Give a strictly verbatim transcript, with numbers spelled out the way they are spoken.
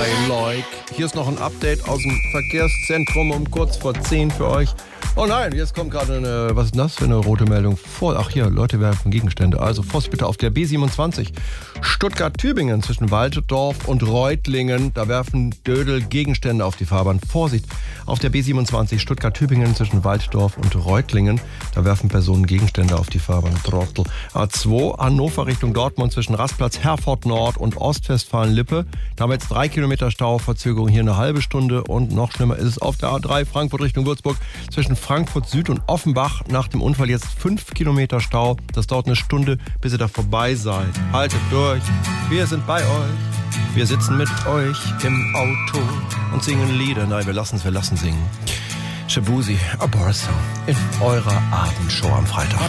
I like. Hier ist noch ein Update aus dem Verkehrszentrum um kurz vor zehn für euch. Oh nein, jetzt kommt gerade eine, was ist denn das für eine rote Meldung? Vor, ach hier, Leute werfen Gegenstände. Also Vorsicht bitte auf der B siebenundzwanzig. Stuttgart-Tübingen zwischen Waltdorf und Reutlingen. Da werfen Dödel Gegenstände auf die Fahrbahn. Vorsicht auf der B siebenundzwanzig Stuttgart-Tübingen zwischen Waltdorf und Reutlingen. Da werfen Personen Gegenstände auf die Fahrbahn. Trottel. A zwei Hannover Richtung Dortmund zwischen Rastplatz Herford Nord und Ostwestfalen-Lippe. Da haben wir jetzt drei Kilometer Stau, Verzögerung hier eine halbe Stunde. Und noch schlimmer ist es auf der A drei Frankfurt Richtung Würzburg zwischen Frankfurt Süd und Offenbach. Nach dem Unfall jetzt fünf Kilometer Stau. Das dauert eine Stunde, bis ihr da vorbei seid. Haltet durch. Wir sind bei euch. Wir sitzen mit euch im Auto und singen Lieder. Nein, wir lassen es, wir lassen singen. Shabuzi, A Bar Song in eurer Abendshow am Freitag.